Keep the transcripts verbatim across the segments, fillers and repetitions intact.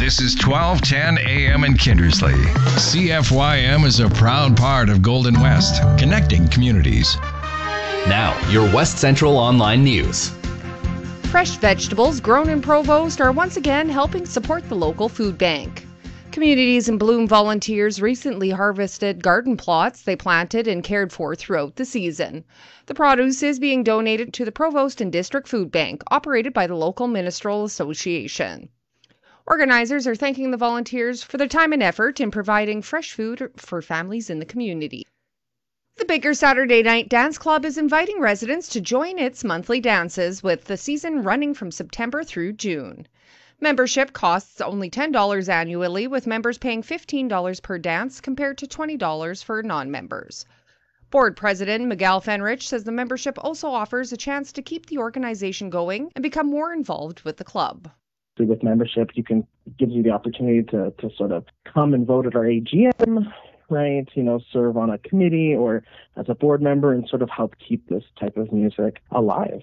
This is twelve ten A M in Kindersley. C F Y M is a proud part of Golden West, connecting communities. Now, your West Central Online News. Fresh vegetables grown in Provost are once again helping support the local food bank. Communities in Bloom volunteers recently harvested garden plots they planted and cared for throughout the season. The produce is being donated to the Provost and District Food Bank, operated by the local Ministerial Association. Organizers are thanking the volunteers for their time and effort in providing fresh food for families in the community. The Bigger Saturday Night Dance Club is inviting residents to join its monthly dances, with the season running from September through June. Membership costs only ten dollars annually, with members paying fifteen dollars per dance compared to twenty dollars for non-members. Board President Miguel Fenrich says the membership also offers a chance to keep the organization going and become more involved with the club. With membership, you can it gives you the opportunity to, to sort of come and vote at our A G M, right? You know, serve on a committee or as a board member and sort of help keep this type of music alive.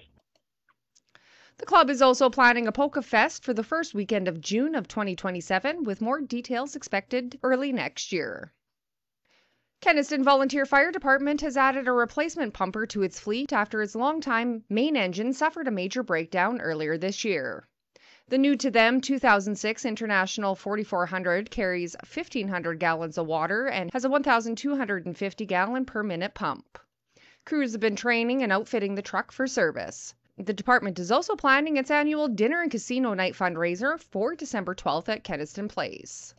The club is also planning a Polka Fest for the first weekend of June of twenty twenty-seven, with more details expected early next year. Kenaston Volunteer Fire Department has added a replacement pumper to its fleet after its longtime main engine suffered a major breakdown earlier this year. The new to them two thousand six International forty-four hundred carries fifteen hundred gallons of water and has a one thousand two hundred fifty gallon per minute pump. Crews have been training and outfitting the truck for service. The department is also planning its annual dinner and casino night fundraiser for December twelfth at Kenaston Place.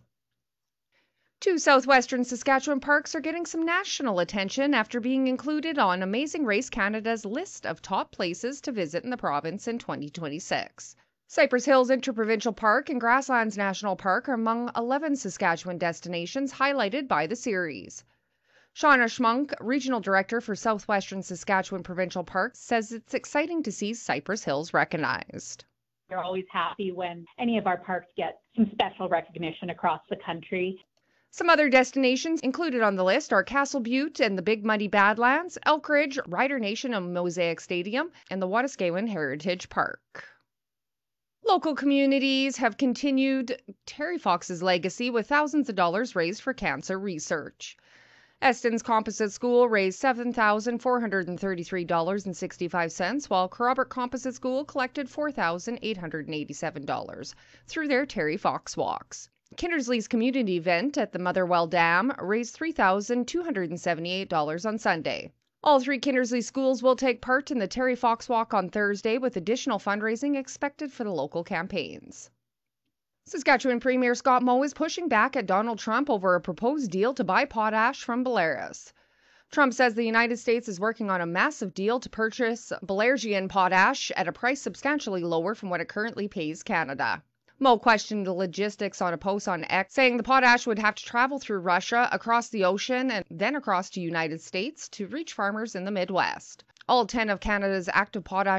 Two southwestern Saskatchewan parks are getting some national attention after being included on Amazing Race Canada's list of top places to visit in the province in twenty twenty-six. Cypress Hills Interprovincial Park and Grasslands National Park are among eleven Saskatchewan destinations highlighted by the series. Shauna Schmunk, Regional Director for Southwestern Saskatchewan Provincial Parks, says it's exciting to see Cypress Hills recognized. We're always happy when any of our parks get some special recognition across the country. Some other destinations included on the list are Castle Butte and the Big Muddy Badlands, Elkridge, Rider Nation and Mosaic Stadium, and the Wetaskiwin Heritage Park. Local communities have continued Terry Fox's legacy with thousands of dollars raised for cancer research. Eston's Composite School raised seven thousand four hundred thirty-three dollars and sixty-five cents, while Kerrobert Composite School collected four thousand eight hundred eighty-seven dollars through their Terry Fox Walks. Kindersley's community event at the Motherwell Dam raised three thousand two hundred seventy-eight dollars on Sunday. All three Kindersley schools will take part in the Terry Fox Walk on Thursday, with additional fundraising expected for the local campaigns. Saskatchewan Premier Scott Moe is pushing back at Donald Trump over a proposed deal to buy potash from Belarus. Trump says the United States is working on a massive deal to purchase Belarusian potash at a price substantially lower from what it currently pays Canada. Moe questioned the logistics on a post on X, saying the potash would have to travel through Russia, across the ocean, and then across to the United States to reach farmers in the Midwest. All ten of Canada's active potash